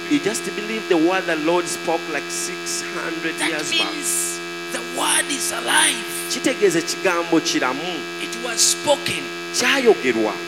You just believe the word the Lord spoke like 600 That years back. means the word is alive. Kitegeeza ekigambo kiramu, It was spoken. kyayogerwa.